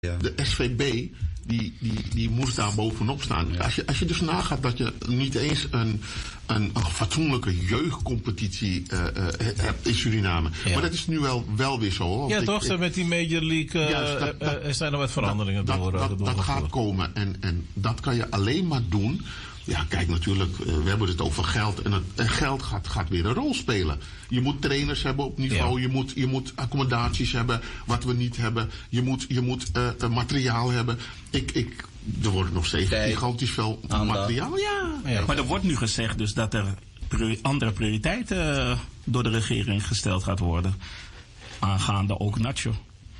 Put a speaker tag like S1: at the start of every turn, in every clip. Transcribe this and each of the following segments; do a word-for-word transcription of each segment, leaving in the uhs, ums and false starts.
S1: Ja. De S V B die, die, die moest daar bovenop staan. Ja. Als, je, als je dus nagaat dat je niet eens een, een, een fatsoenlijke jeugdcompetitie uh, uh, hebt in Suriname. Ja. Maar dat is nu wel, wel weer zo. Hoor.
S2: Ja,
S1: ik,
S2: toch?
S1: ik,
S2: met die Major League uh,
S1: juist, dat, dat,
S2: uh, er zijn er wat veranderingen
S1: dat,
S2: door.
S1: Dat, dat, dat gaat komen en, en dat kan je alleen maar doen. Ja, kijk, natuurlijk, uh, we hebben het over geld. En, het, en geld gaat, gaat weer een rol spelen. Je moet trainers hebben op niveau. Ja. Je, moet, je moet accommodaties hebben, wat we niet hebben. Je moet, je moet uh, uh, materiaal hebben. Ik, ik, er wordt nog steeds Kijk, gigantisch veel aandacht. Materiaal. Ja.
S3: Ja. Maar er wordt nu gezegd dus dat er priori- andere prioriteiten uh, door de regering gesteld gaat worden. Aangaande ook Nacho.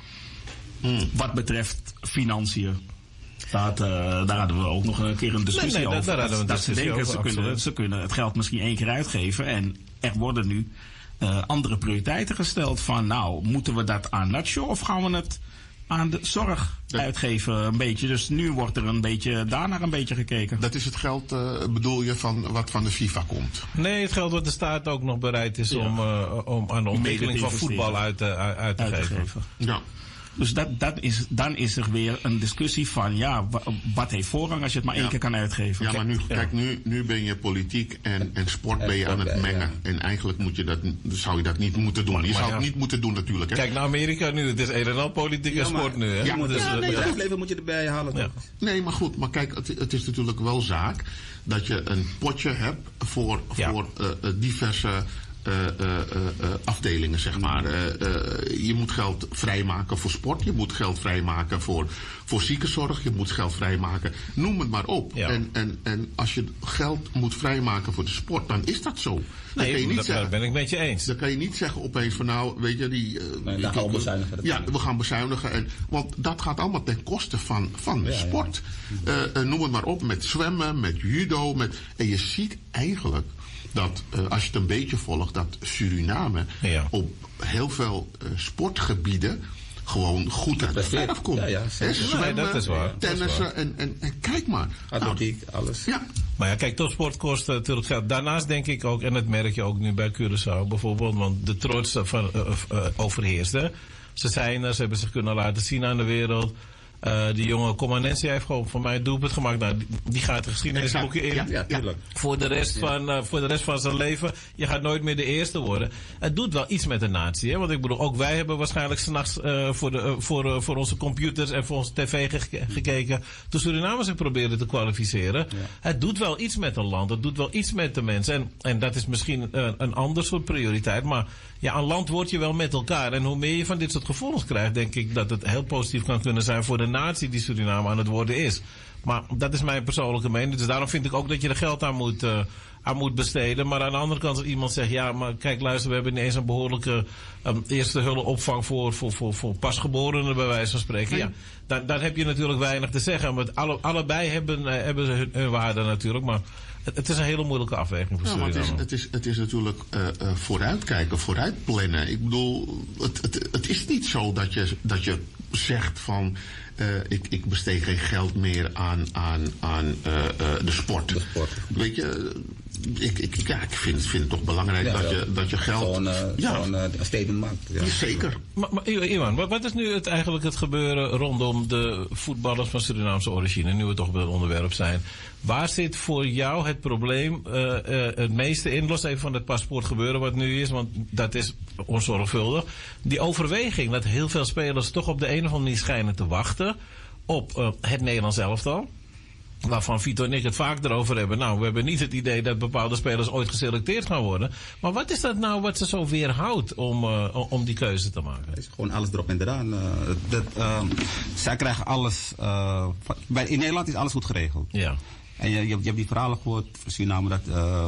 S3: Hmm. Wat betreft financiën. Dat, uh, daar hadden we ook nog een keer een discussie
S2: nee, nee,
S3: over.
S2: Daar, daar dat,
S3: dat
S2: discussie
S3: ze denken,
S2: over,
S3: ze, kunnen, ze kunnen het geld misschien één keer uitgeven. En er worden nu uh, andere prioriteiten gesteld. Van nou, moeten we dat aan Nacho of gaan we het aan de zorg uitgeven een beetje. Dus nu wordt er een beetje daarnaar een beetje gekeken.
S1: Dat is het geld, uh, bedoel je, van wat van de FIFA komt?
S2: Nee, het geld wat de staat ook nog bereid is ja. om, uh, om aan de ontwikkeling van voetbal uit, uh, uit te, uit geven. te geven.
S3: Ja. Dus dat, dat is, dan is er weer een discussie van, ja, wat heeft voorrang als je het maar één ja. keer kan uitgeven?
S1: Ja, maar nu, ja. kijk, nu, nu ben je politiek en, en sport ben je aan het mengen. Ja. En eigenlijk moet je dat, zou je dat niet moeten doen. Maar, je zou ja. het niet moeten doen natuurlijk. Hè?
S2: Kijk naar Amerika nu, het is een en al politiek en ja, sport nu. Hè?
S4: Ja, maar dus, ja, nee, bedrijfsleven moet je erbij halen. Ja.
S1: Nee, maar goed, maar kijk, het, het is natuurlijk wel zaak dat je een potje hebt voor, ja. voor uh, diverse... Uh, uh, uh, afdelingen, zeg maar. Uh, uh, je moet geld vrijmaken voor sport. Je moet geld vrijmaken voor, voor ziekenzorg. Je moet geld vrijmaken. Noem het maar op. Ja. En, en, en als je geld moet vrijmaken voor de sport, dan is dat zo. Dan
S2: nee,
S1: kan je niet
S2: dat
S1: zeggen,
S2: ben ik met je eens.
S1: Dan kan je niet zeggen opeens van nou, weet je, die... Uh,
S4: nee, dan gaan we bezuinigen.
S1: Ja, we gaan bezuinigen. En, want dat gaat allemaal ten koste van, van de ja, sport. Ja. Uh, uh, noem het maar op, met zwemmen, met judo. Met, en je ziet eigenlijk... dat uh, als je het een beetje volgt, dat Suriname ja. op heel veel uh, sportgebieden gewoon goed uit de verf komt.
S4: Ja, ja,
S1: He, zwemmen,
S2: nee, dat is waar.
S1: tennissen en, en, en kijk maar.
S4: Atletiek, nou, alles.
S1: Ja.
S2: Maar ja, kijk, topsport kost uh, natuurlijk geld. Daarnaast denk ik ook, en dat merk je ook nu bij Curaçao bijvoorbeeld, want de trots van uh, uh, overheerst. Hè. Ze zijn er, ze hebben zich kunnen laten zien aan de wereld. Uh, die jonge Comanense heeft gewoon voor mij een doelpunt gemaakt. Nou, die, die gaat de geschiedenisboekje in.
S4: Ja, ja, tuurlijk.
S2: Voor de rest van, uh, voor de rest van zijn leven. Je gaat nooit meer de eerste worden. Het doet wel iets met de natie. Hè? Want ik bedoel, ook wij hebben waarschijnlijk 's nachts uh, voor, de, uh, voor, uh, voor onze computers en voor onze tv ge- gekeken. Toen Suriname zich probeerde te kwalificeren. Ja. Het doet wel iets met een land. Het doet wel iets met de mensen. En, en dat is misschien uh, een ander soort prioriteit. Maar ja, een land word je wel met elkaar. En hoe meer je van dit soort gevoelens krijgt, denk ik dat het heel positief kan kunnen zijn voor de natie die Suriname aan het worden is. Maar dat is mijn persoonlijke mening. Dus daarom vind ik ook dat je er geld aan moet, uh, aan moet besteden. Maar aan de andere kant als iemand zegt, ja, maar kijk, luister, we hebben ineens een behoorlijke um, eerste hulpopvang voor, voor, voor, voor pasgeborenen, bij wijze van spreken. Ja, dan, dan heb je natuurlijk weinig te zeggen. Want alle, allebei hebben, uh, hebben ze hun, hun waarde natuurlijk. Maar het, het is een hele moeilijke afweging voor
S1: ja,
S2: Suriname.
S1: Maar het, is, het, is, het is natuurlijk uh, uh, vooruitkijken, vooruitplannen. Ik bedoel, het, het, het is niet zo dat je, dat je zegt van... Uh, ik, ik besteed geen geld meer aan, aan, aan uh, uh, de sport.
S4: De sport.
S1: Weet je, ik, ik, ja, ik vind, vind het toch belangrijk ja, dat, je, dat je geld...
S4: Gewoon uh, ja. uh, een statement maakt. Ja.
S1: Zeker.
S2: Maar, maar Iwan, wat is nu het, eigenlijk het gebeuren rondom de voetballers van Surinaamse origine, nu we toch bij het onderwerp zijn? Waar zit voor jou het probleem uh, uh, het meeste in, los even van het paspoort gebeuren wat nu is, want dat is onzorgvuldig. Die overweging dat heel veel spelers toch op de een of andere manier schijnen te wachten op uh, het Nederlands elftal. Waarvan Vito en ik het vaak erover hebben. Nou, we hebben niet het idee dat bepaalde spelers ooit geselecteerd gaan worden. Maar wat is dat nou wat ze zo weerhoudt om, uh, om die keuze te maken?
S4: Het is gewoon alles erop en eraan. Uh, dat, uh, zij krijgen alles... Uh, bij, in Nederland is alles goed geregeld.
S2: Ja.
S4: En je, je, je hebt die verhalen gehoord van Suriname dat... Uh,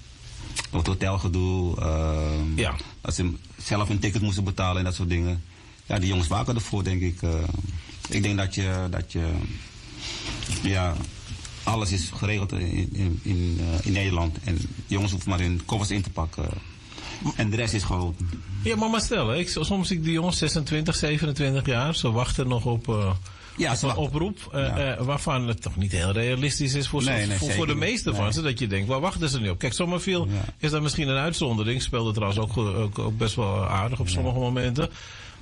S4: het hotelgedoe. Uh,
S2: ja.
S4: Dat ze zelf hun ticket moesten betalen en dat soort dingen. Ja, die jongens waken ervoor, denk ik. Uh, ik denk dat je... Dat je ja, alles is geregeld in, in, in, uh, in Nederland. En de jongens hoeven maar hun koffers in te pakken. En de rest is gewoon...
S2: Ja, maar maar stel, ik, soms zie ik die jongens zesentwintig, zevenentwintig jaar. Ze wachten nog op, uh, ja, op een oproep. Uh, ja. uh, waarvan het toch niet heel realistisch is voor, nee, nee, voor, voor de meeste nee. van ze. Dat je denkt, waar wachten ze nu op? Kijk, Sommerville ja. is dat misschien een uitzondering. Speelde trouwens ook, ook, ook best wel aardig op sommige ja. momenten.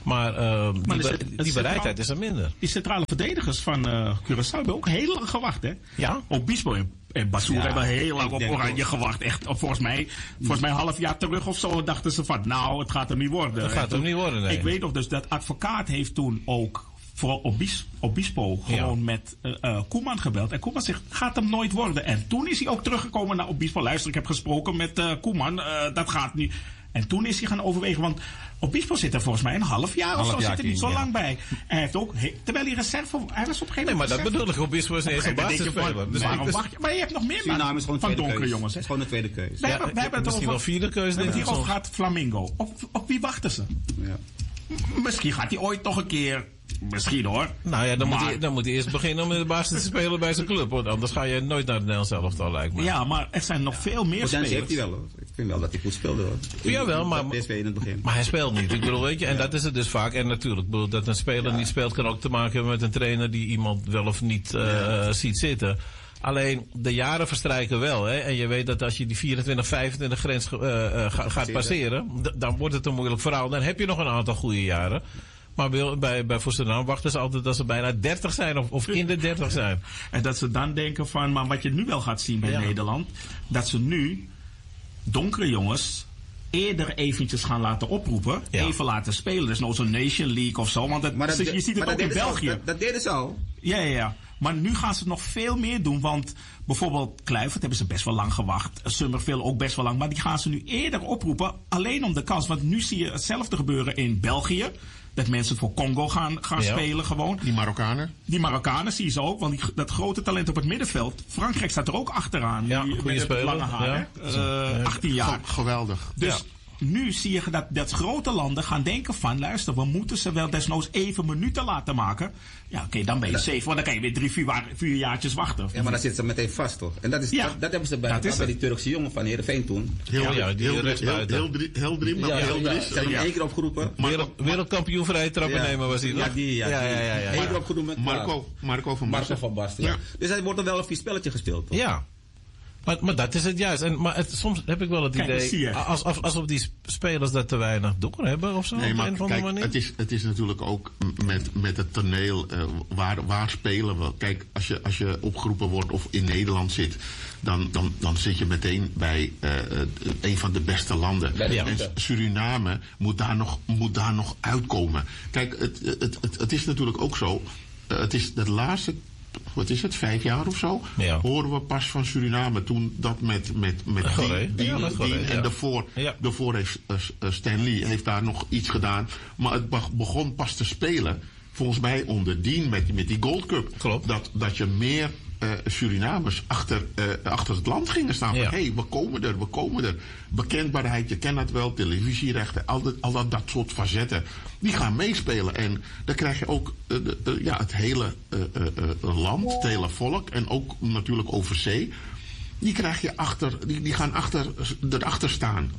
S2: Maar, uh, die,
S3: maar
S2: be-
S3: het, het
S2: die bereidheid is er minder.
S3: Die centrale verdedigers van uh, Curaçao hebben ook heel lang gewacht, hè?
S2: Ja?
S3: Obispo en, en Bassoer
S4: Ja,
S3: hebben heel lang
S4: ik
S3: op
S4: denk
S3: Oranje
S4: ook.
S3: gewacht. Echt, volgens mij, volgens mij een half jaar terug of zo dachten ze van, nou, het gaat hem niet worden.
S2: Dat gaat hem niet worden, nee.
S3: Ik weet nog, dus dat advocaat heeft toen ook voor Obis, Obispo gewoon
S2: Ja.
S3: met uh, uh, Koeman gebeld. En Koeman zegt, gaat hem nooit worden. En toen is hij ook teruggekomen naar Obispo. Luister, ik heb gesproken met uh, Koeman, uh, dat gaat niet. En toen is hij gaan overwegen, want Obispo zit er volgens mij een half jaar of
S4: Half
S3: zo,
S4: jaar
S3: zit er niet zo
S4: ja.
S3: lang bij. Hij heeft ook, he, terwijl hij reserve, hij was op een gegeven
S2: Nee, maar
S3: moment
S2: dat
S3: reserve.
S2: bedoel ik. Obispo is eerst een
S3: Dan denk je van,
S2: basisspeler. Dus
S3: waarom
S2: ik-
S3: wacht je? Maar je hebt nog meer
S4: Suriname is
S3: man
S4: gewoon
S3: van
S4: een tweede
S3: donkere
S4: keus.
S3: jongens.
S4: Het
S3: Hè?
S4: is gewoon een tweede keus.
S3: We
S2: Ja,
S3: hebben, we hebben het
S2: misschien
S3: over,
S2: wel vierde keuze,
S3: we hebben
S2: denk
S3: het
S2: ik
S3: hier over
S2: soms.
S3: gehad, Flamingo. Op, op wie wachten ze?
S4: Ja.
S3: Misschien gaat hij ooit nog een keer, misschien hoor.
S2: Nou ja, dan,
S3: Maar-
S2: moet hij, dan moet hij eerst beginnen om in de basis te spelen bij zijn club. Want anders ga je nooit naar het Nederlands elftal, lijkt me.
S3: Ja, maar er zijn nog veel meer
S4: Potentie
S3: spelers.
S4: heeft hij wel hoor. Ik vind wel dat hij goed speelde hoor.
S2: Jawel, maar-
S4: P S V in het begin.
S2: Maar hij speelt niet. Ik bedoel, weet je, en dat is het dus vaak. En natuurlijk, ik bedoel, dat een speler niet speelt kan ook te maken hebben met een trainer die iemand wel of niet uh, ziet zitten. Alleen, de jaren verstrijken wel. Hè? En je weet dat als je die vierentwintig, vijfentwintig grens uh, uh, ga, gaat passeren, d- dan wordt het een moeilijk verhaal. Dan heb je nog een aantal goede jaren. Maar bij, bij, bij Voorstenaan wachten ze altijd dat ze bijna dertig zijn of, of in de dertig zijn.
S3: En dat ze dan denken van, maar wat je nu wel gaat zien bij
S2: Ja.
S3: Nederland, dat ze nu donkere jongens eerder eventjes gaan laten oproepen,
S2: Ja.
S3: even laten spelen. Dus nou zo'n Nation League of zo, want dat,
S4: Maar dat,
S3: je ziet het
S4: maar
S3: ook
S4: dat
S3: in
S4: deden ze al.
S3: België.
S4: Dat, dat deden ze al.
S3: Ja, ja, ja. Maar nu gaan ze nog veel meer doen. Want bijvoorbeeld Kluivert hebben ze best wel lang gewacht. Summerville ook best wel lang. Maar die gaan ze nu eerder oproepen. Alleen om de kans. Want nu zie je hetzelfde gebeuren in België. Dat mensen voor Congo gaan, gaan
S2: Ja.
S3: spelen gewoon.
S1: Die Marokkanen.
S3: Die Marokkanen zie je ze ook. Want die, dat grote talent op het middenveld. Frankrijk staat er ook achteraan.
S2: Ja,
S3: die,
S2: goede
S3: met het
S2: speler.
S3: lange haar.
S2: Ja.
S3: hè? Uh, achttien jaar.
S1: Ge- geweldig.
S3: Dus
S2: Ja.
S3: nu zie je dat, dat grote landen gaan denken van, luister, we moeten ze wel desnoods even minuten laten maken. Ja, oké, dan ben je safe, want dan kan je weer drie, vier, wa- vier jaartjes wachten.
S4: Ja, maar dan zitten ze meteen vast toch? En dat, is,
S3: Ja.
S4: dat, dat hebben ze bij,
S3: Dat is
S4: bij
S3: het.
S4: die Turkse jongen van Heerenveen toen.
S1: Heel,
S2: Ja, ja, die
S1: heel, heel,
S2: rechtsbuiten.
S1: heel, drie- heel drie, maar
S4: Ja,
S1: heel
S4: ja,
S1: drie.
S4: ze hebben hem één keer opgeroepen.
S2: Wereld, wereldkampioen vrije trappen
S4: Ja.
S2: nemen was hij
S4: Ja,
S2: toch?
S4: die, ja.
S2: ja,
S4: die.
S2: ja, ja, ja,
S4: Eén
S2: ja.
S4: keer opgeroepen.
S1: Marco, Marco van
S4: Marco
S1: Basten.
S4: van Basten, ja.
S1: Ja.
S4: Dus hij wordt er wel een vies spelletje gespeeld toch?
S2: Ja. Maar, maar dat is het juist. En, maar het, soms heb ik wel het
S3: Kijk, dat zie
S2: idee
S3: je.
S2: als, als, alsof die spelers dat te weinig door hebben of zo.
S1: Nee,
S2: op
S1: maar
S2: een of andere
S1: kijk,
S2: manier.
S1: het is, het is natuurlijk ook met, met het toneel, uh, waar, waar spelen we? Kijk, als je, als je opgeroepen wordt of in Nederland zit, dan, dan, dan zit je meteen bij uh, een van de beste landen.
S4: Bij de
S2: Ja.
S1: En
S4: beste.
S1: Suriname moet daar nog, moet daar nog uitkomen. Kijk, het, het, het, het is natuurlijk ook zo, uh, het is de laatste, wat is het, vijf jaar of zo,
S2: Ja.
S1: horen we pas van Suriname toen dat met, met, met
S2: Goré.
S1: Dien,
S2: Ja,
S1: Dien,
S2: met Goré,
S1: Dien
S2: ja.
S1: en daarvoor,
S2: Ja.
S1: daarvoor heeft uh, uh, Stan Lee heeft daar nog iets gedaan. Maar het be- begon pas te spelen, volgens mij onder Dien met, met die Gold Cup.
S2: Klopt.
S1: Dat, dat je meer uh, Surinamers achter, uh, achter het land gingen staan.
S2: Ja.
S1: Hé, hey, we komen er, we komen er. Bekendbaarheid, je kent het wel, televisierechten, al, dat, al dat, dat soort facetten. Die gaan meespelen. En dan krijg je ook uh, de, uh, ja, het hele uh, uh, uh, land, het hele volk. En ook natuurlijk over zee. Die krijg je achter, die, die gaan achter, erachter staan.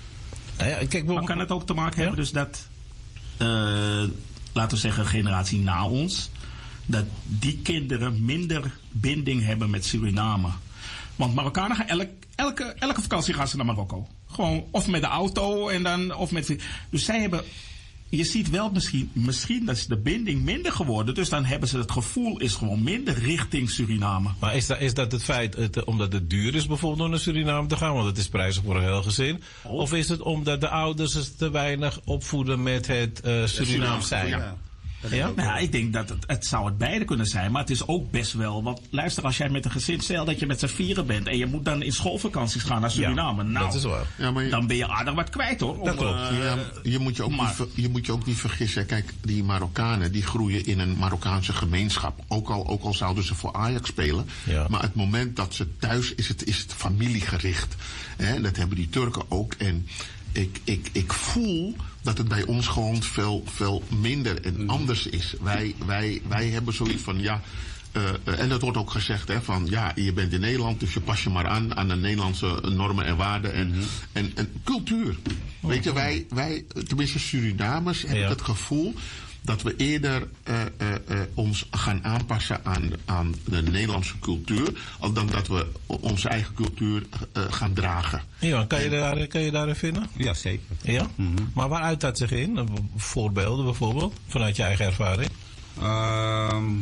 S2: Nou ja, kijk,
S3: Maar kan het ook te maken hebben dus dat, uh, laten we zeggen, een generatie na ons, dat die kinderen minder binding hebben met Suriname. Want Marokkanen gaan elk, elke, elke vakantie gaan ze naar Marokko. Gewoon of met de auto en dan of met. Dus zij hebben. Je ziet wel misschien, misschien dat is de binding minder geworden. Dus dan hebben ze het gevoel is gewoon minder richting Suriname.
S2: Maar is dat, is dat het feit het, omdat het duur is bijvoorbeeld om naar Suriname te gaan? Want het is prijzig voor een heel gezin.
S3: Oh.
S2: Of is het omdat de ouders het te weinig opvoeden met het uh, Surinaams zijn?
S1: Ja.
S4: Dat
S2: Ja?
S4: is ook
S3: Nou,
S4: wel.
S3: ja, ik denk dat het, het zou het beide kunnen zijn, maar het is ook best wel. Want luister, als jij met een gezin, stel dat je met z'n vieren bent en je moet dan in schoolvakanties gaan naar Suriname.
S2: Ja,
S3: nou,
S2: dat is waar.
S1: Ja, maar je-
S3: dan ben je aardig wat kwijt hoor.
S2: Dat
S3: Om,
S2: klopt.
S3: eh,
S1: Ja, je, moet je, ook
S3: maar-
S1: niet, ver- je moet je ook niet vergissen. Kijk, die Marokkanen die groeien in een Marokkaanse gemeenschap. Ook al, ook al zouden ze voor Ajax spelen.
S2: Ja.
S1: Maar het moment dat ze thuis is, het, is het familiegericht. Hè, dat hebben die Turken ook. En ik, ik, ik voel dat het bij ons gewoon veel, veel minder en anders is. Wij, wij, wij hebben zoiets van, ja. Uh, uh, en dat wordt ook gezegd, hè, van ja, je bent in Nederland, dus je pas je maar aan aan de Nederlandse normen en waarden en,
S4: Mhm.
S1: en, en cultuur. Weet je, wij, wij, tenminste Surinamers, heb
S2: Ja.
S1: ik het gevoel dat we eerder uh, uh, uh, ons gaan aanpassen aan, aan de Nederlandse cultuur, dan dat we onze eigen cultuur uh, gaan dragen.
S2: Ja, kan je daar, kan je daarin vinden?
S4: Ja, zeker.
S2: Ja? Mm-hmm. Maar waar uit dat zich in? Voorbeelden bijvoorbeeld, vanuit je eigen ervaring?
S4: Um,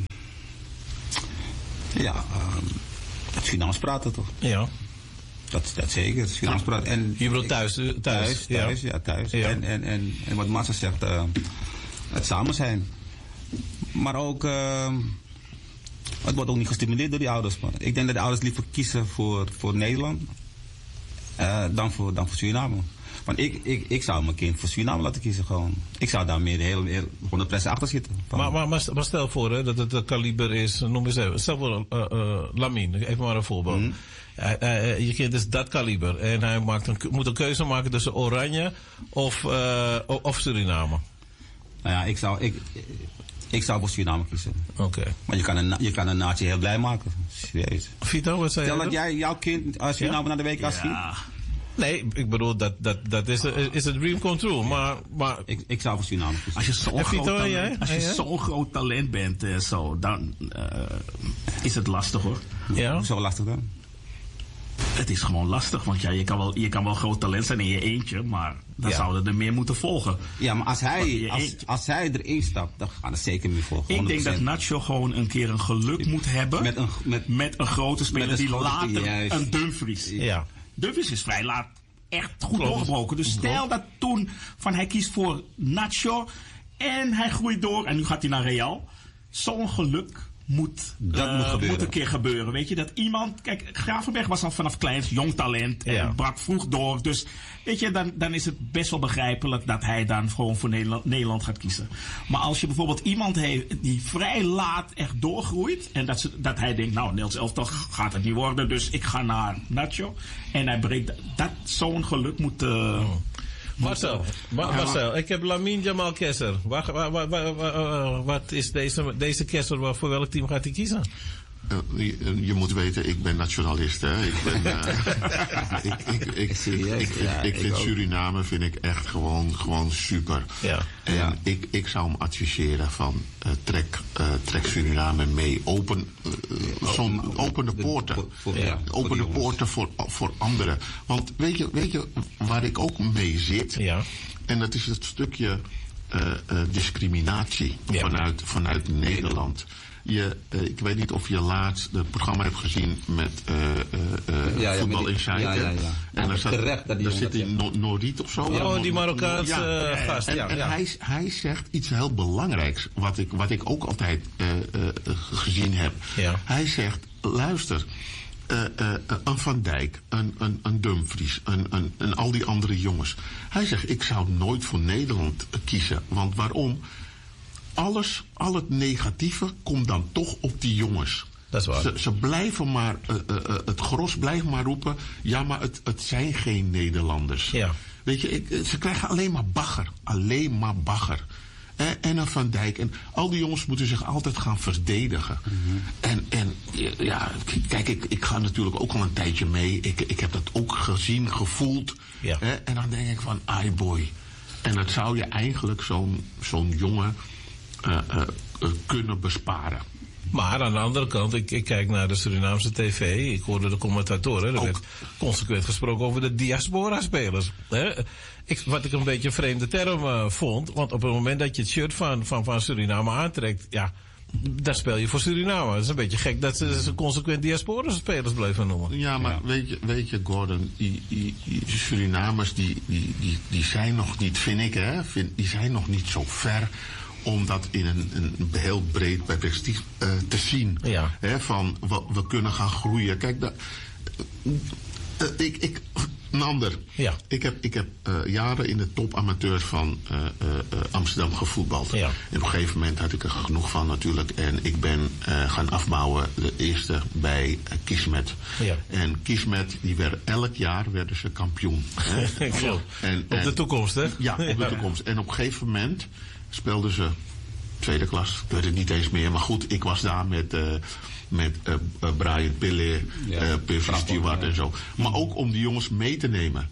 S4: ja, um, het Surinaams praten toch?
S2: Ja.
S4: Dat, dat zeker, het Surinaams praten. En
S2: je bedoelt thuis? Thuis,
S4: thuis, thuis ja. ja, thuis. Ja. En, en, en, en wat Massa zegt, uh, het samen zijn. Maar ook, uh, het wordt ook niet gestimuleerd door die ouders. Man. Ik denk dat de ouders liever kiezen voor, voor Nederland uh, dan, voor, dan voor Suriname. Want ik, ik, ik zou mijn kind voor Suriname laten kiezen gewoon. Ik zou daar meer de hele, hele honderd procent achter zitten.
S2: Maar, maar, maar, maar stel voor hè, dat het een kaliber is, noem eens even. Stel voor uh, uh, Lamine, even maar een voorbeeld. Mm. Uh, uh, je kind is dat kaliber en hij maakt een, moet een keuze maken tussen Oranje of, uh, of Suriname.
S4: Nou ja, ik zou, ik, ik zou voor Suriname kiezen.
S2: Oké. Okay.
S4: Maar je kan, een, je kan een natie heel blij maken. Serieus.
S2: Vito, wat zei je?
S4: Stel dat jij jouw kind als Suriname ja? naar de W K schiet.
S2: Ja. Nee, ik bedoel, dat, dat, dat is, a, is a dream come true. Maar, maar
S4: ik, ik zou voor Suriname kiezen.
S3: Als je zo'n groot, talent, als je zo'n groot talent bent, uh, zo, dan uh, is het lastig hoor.
S4: Ja? Hoezo lastig dan?
S3: Het is gewoon lastig, want ja, je, kan wel, je kan wel groot talent zijn in je eentje, maar dan ja. zouden er meer moeten volgen.
S4: Ja, maar als hij, als, als hij erin stapt, dan gaan er zeker meer volgen.
S3: Ik denk dat Nacho gewoon een keer een geluk moet hebben met een, met, met een grote speler een die grote, later juist. een Dumfries.
S2: Ja.
S3: Dumfries is vrij laat echt goed doorgebroken. Dus stel dat toen van hij kiest voor Nacho en hij groeit door en nu gaat hij naar Real. Zo'n geluk moet,
S4: dat
S3: uh,
S4: moet,
S3: moet een keer gebeuren. Weet je, dat iemand... Kijk, Gravenberg was al vanaf kleins jong talent en ja. brak vroeg door. Dus weet je, dan, dan is het best wel begrijpelijk dat hij dan gewoon voor Nederland, Nederland gaat kiezen. Maar als je bijvoorbeeld iemand heeft die vrij laat echt doorgroeit en dat, ze, dat hij denkt, nou, Nederlands elftal gaat het niet worden, dus ik ga naar Nacho. En hij breekt... Dat, zo'n geluk moet... Uh, oh.
S2: Marcel, Ma- Marcel, ik heb Lamine Jamal Kesser. Waar, waar, waar, waar, waar, wat is deze, deze Kesser, voor welk team gaat hij kiezen?
S1: Uh, je, je moet weten, ik ben nationalist. Hè. Ik, ben, uh, ik, ik, ik, ik, ik, ik, ja, ik vind ik Suriname vind ik echt gewoon, gewoon super.
S2: Ja.
S1: En ja. ik, ik zou hem adviseren van uh, trek, uh, trek Suriname mee. Open, uh, zo'n, open de poorten. Voor, voor, ja. Open de poorten voor, voor anderen. Want weet je, weet je waar ik ook mee zit?
S2: Ja.
S1: En dat is het stukje uh, uh, discriminatie ja. vanuit, vanuit Nederland. Je, uh, ik weet niet of je laatst het programma hebt gezien met uh, uh, uh, ja, ja, Voetbal in Zijken. Ja, ja, ja. En daar, zat, daar zit die no- Noriet of zo.
S2: Oh, die Marokkaanse ja. uh, gast.
S1: En,
S2: ja,
S1: en
S2: ja.
S1: Hij, hij zegt iets heel belangrijks, wat ik, wat ik ook altijd uh, uh, gezien heb.
S2: Ja.
S1: Hij zegt, luister, uh, uh, een Van Dijk, een, een, een Dumfries, een, een, en al die andere jongens. Hij zegt, ik zou nooit voor Nederland kiezen. Want waarom? Alles, al het negatieve komt dan toch op die jongens.
S2: Dat is waar.
S1: Ze, ze blijven maar, uh, uh, het gros blijft maar roepen, ja, maar het, het zijn geen Nederlanders.
S2: Ja.
S1: Weet je, ik, ze krijgen alleen maar bagger. Alleen maar bagger. Eh, en een Van Dijk. En al die jongens moeten zich altijd gaan verdedigen. Mm-hmm. En, en ja, kijk, ik, ik ga natuurlijk ook al een tijdje mee. Ik, ik heb dat ook gezien, gevoeld.
S2: Ja.
S1: Eh, en dan denk ik van, ai boy. En dat zou je eigenlijk zo'n, zo'n jongen uh, uh, uh, kunnen besparen.
S2: Maar aan de andere kant, ik, ik kijk naar de Surinaamse tv. Ik hoorde de commentatoren. Er werd consequent gesproken over de diaspora-spelers. Hè? Ik, wat ik een beetje een vreemde term uh, vond. Want op het moment dat je het shirt van, van, van Suriname aantrekt, ja, daar speel je voor Suriname. Het is een beetje gek dat ze, ze consequent diaspora-spelers blijven noemen.
S1: Ja, maar
S2: ja.
S1: Weet, je, weet je, Gordon, die, die, die Surinamers, die, die, die, die zijn nog niet, vind ik, hè, vind, die zijn nog niet zo ver om dat in een, een heel breed perspectief uh, te zien.
S2: Ja.
S1: Hè, van, we, we kunnen gaan groeien. Kijk, dat, uh, uh, ik, ik, een ander.
S2: Ja.
S1: Ik heb, ik heb uh, jaren in de top amateurs van uh, uh, Amsterdam gevoetbald.
S2: Ja.
S1: En op een gegeven moment had ik er genoeg van natuurlijk. En ik ben uh, gaan afbouwen, de eerste bij uh, Kismet.
S2: Ja.
S1: En Kismet, die werden, elk jaar werden ze kampioen. Hè.
S2: Klopt.
S1: En,
S2: op de toekomst, hè?
S1: Ja, op de ja. toekomst. En op een gegeven moment speelden ze tweede klas. Ik weet het niet eens meer. Maar goed, ik was daar met, uh, met uh, uh, Brian Pille, ja, uh, Percy Stewart en zo. Maar ook om die jongens mee te nemen.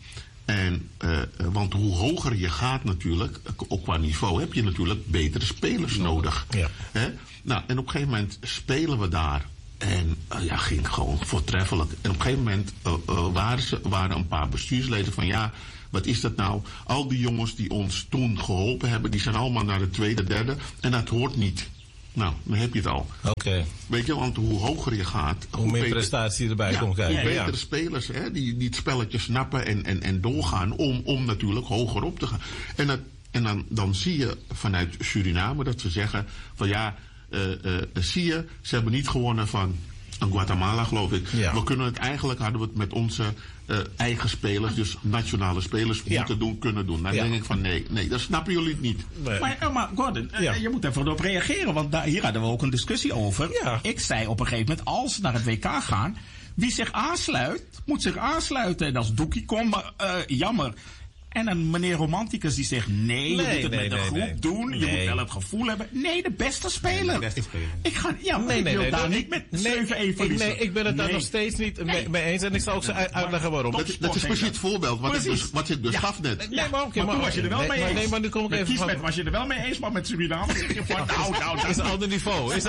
S1: En, uh, want hoe hoger je gaat natuurlijk, ook qua niveau, heb je natuurlijk betere spelers nodig.
S2: Ja.
S1: Hè? Nou, en op een gegeven moment spelen we daar. En uh, ja, ging gewoon voortreffelijk. En op een gegeven moment uh, uh, waren, ze, waren een paar bestuursleden van ja, wat is dat nou? Al die jongens die ons toen geholpen hebben, die zijn allemaal naar de tweede, derde. En dat hoort niet. Nou, dan heb je het al.
S2: Oké. Okay.
S1: Weet je, want hoe hoger je gaat,
S2: hoe, hoe meer beter, prestatie erbij
S1: ja,
S2: komt kijken.
S1: Hoe betere
S2: ja.
S1: spelers hè, die, die het spelletje snappen en, en, en doorgaan om, om natuurlijk hoger op te gaan. En, dat, en dan, dan zie je vanuit Suriname dat ze zeggen van ja, uh, uh, zie je, ze hebben niet gewonnen van Guatemala, geloof ik. Ja. We kunnen het eigenlijk, hadden we het met onze uh, eigen spelers, dus nationale spelers, ja. moeten doen, kunnen doen. Dan ja. denk ik van nee, nee, dat snappen jullie het niet.
S3: Nee. Maar, maar Gordon, ja. uh, je moet even op reageren, want daar, hier hadden we ook een discussie over. Ja. Ik zei op een gegeven moment, als ze naar het W K gaan, wie zich aansluit, moet zich aansluiten. En als Doekie komt, maar uh, jammer. En een meneer Romanticus die zegt, nee, nee je moet het nee, met de nee, groep nee. doen. Je nee. moet wel het gevoel hebben. Nee, de beste speler. Nee, de beste speler. Ik ga, ja, maar nee, ik nee, wil nee, daar nee, niet met zeven één verliezen.
S2: Nee, ik ben het nee. daar nog steeds niet nee. mee eens. En ik zal ook zo uit, uitleggen waarom.
S1: Dat, dat is precies het voorbeeld wat precies. ik dus, wat ik dus ja. gaf net.
S3: Nee, maar oké. Maar toen was je er wel mee eens.
S2: Nee, maar nu kom ik even van.
S3: Kieswet was je er wel mee eens, maar met Suriname.
S2: Is een ander niveau. Is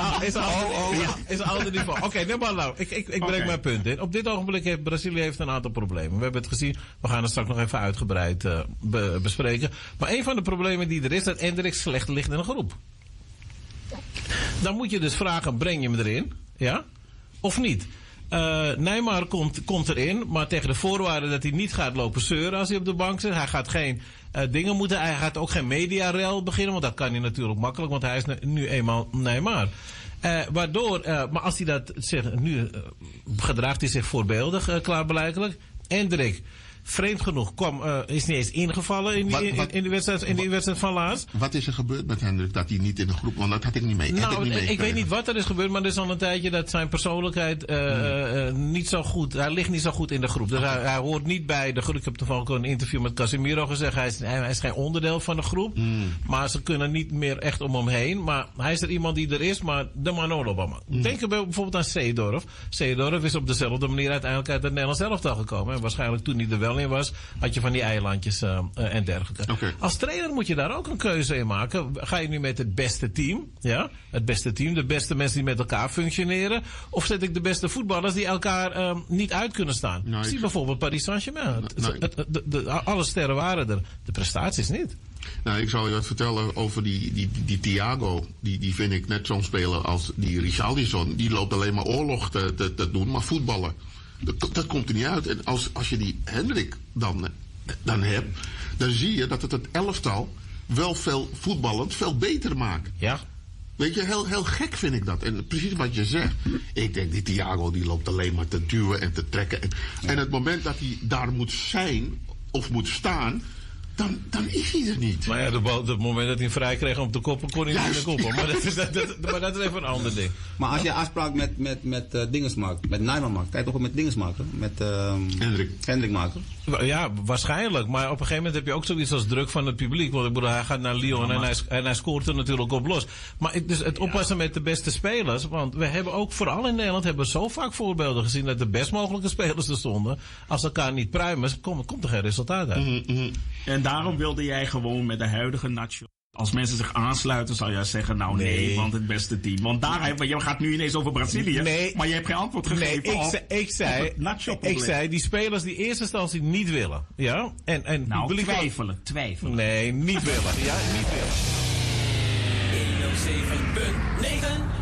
S2: een ander niveau. Oké, nee, maar nou. Ik breng mijn punt in. Op dit ogenblik heeft Brazilië heeft een aantal problemen. We hebben het gezien. We gaan het straks nog even uitgebreid Be- bespreken. Maar een van de problemen die er is, dat Endrick slecht ligt in een groep. Dan moet je dus vragen, breng je hem erin? Ja? Of niet? Uh, Neymar komt, komt erin, maar tegen de voorwaarde dat hij niet gaat lopen zeuren als hij op de bank zit. Hij gaat geen uh, dingen moeten, hij gaat ook geen mediarel beginnen, want dat kan hij natuurlijk makkelijk, want hij is nu eenmaal Neymar. Uh, waardoor, uh, maar als hij dat zegt, nu uh, gedraagt hij zich voorbeeldig, uh, klaarblijkelijk. Endrick, vreemd genoeg, kwam, uh, is niet eens ingevallen in die, wat, wat, in, in die wedstrijd, in die wedstrijd van laatst.
S1: Wat is er gebeurd met Hendrik dat hij niet in de groep, want dat had ik niet mee.
S2: Nou,
S1: ik, niet
S2: ik weet niet wat er is gebeurd, maar er is al een tijdje dat zijn persoonlijkheid uh, hmm. uh, niet zo goed, hij ligt niet zo goed in de groep. Dus okay. hij, hij hoort niet bij de groep. Ik heb toevallig ook een interview met Casemiro gezegd, hij is, hij is geen onderdeel van de groep, hmm. maar ze kunnen niet meer echt om hem heen. Maar hij is er iemand die er is, maar de Manolo Obama. Hmm. Denk bijvoorbeeld aan Seedorf. Seedorf is op dezelfde manier uiteindelijk uit het Nederlands elftal gekomen. En waarschijnlijk toen hij er wel in was, had je van die eilandjes uh, uh, en dergelijke. Okay. Als trainer moet je daar ook een keuze in maken. Ga je nu met het beste team, ja, het beste team, de beste mensen die met elkaar functioneren, of zet ik de beste voetballers die elkaar uh, niet uit kunnen staan? Nou, Zie bijvoorbeeld Paris Saint-Germain. Nou, het, het, de, de, alle sterren waren er, de prestaties niet.
S1: Nou, ik zal je wat vertellen over die, die, die, die Thiago. Die, die vind ik net zo'n speler als die Richarlison. Die loopt alleen maar oorlog te, te, te doen, maar voetballen. Dat, dat komt er niet uit. En als, als je die Hendrik dan, dan hebt, dan zie je dat het het elftal wel veel voetballend veel beter maakt.
S2: Ja.
S1: Weet je, heel, heel gek vind ik dat. En precies wat je zegt. Ik denk, die Thiago die loopt alleen maar te duwen en te trekken. En, ja. en het moment dat hij daar moet zijn of moet staan, Dan, dan is hij er niet.
S2: Maar ja, de bal, het moment dat hij vrij kreeg om te koppen, kon hij niet meer koppen. Ja. Maar, dat is, dat, dat, maar dat is even een ander ding.
S4: Maar als je afspraak met, met, met uh, Dinges maakt, met Neymar maakt, kan je toch ook met Dinges maken? Met uh,
S1: Hendrik.
S4: Hendrik maken?
S2: Ja, waarschijnlijk. Maar op een gegeven moment heb je ook zoiets als druk van het publiek. Want ik bedoel, hij gaat naar Lyon ja, en, hij, en hij scoort er natuurlijk op los. Maar ik, dus het oppassen met de beste spelers. Want we hebben ook, vooral in Nederland, hebben we zo vaak voorbeelden gezien dat de best mogelijke spelers er stonden. Als ze elkaar niet pruimen, komt, komt er geen resultaat uit.
S3: Mm-hmm, mm-hmm. En daarom wilde jij gewoon met de huidige Nacho. Als mensen zich aansluiten, zou jij zeggen, nou nee, nee want het beste team. Want daar heb, je gaat nu ineens over Brazilië, nee, maar je hebt geen antwoord gegeven
S2: nee, ik,
S3: op,
S2: zei, ik, zei, op ik zei, die spelers die in eerste instantie niet willen. Ja? En, en
S3: nou, twijfelen, twijfelen.
S2: Nee, niet willen. Ja, niet willen.
S5: honderdzeven punt negen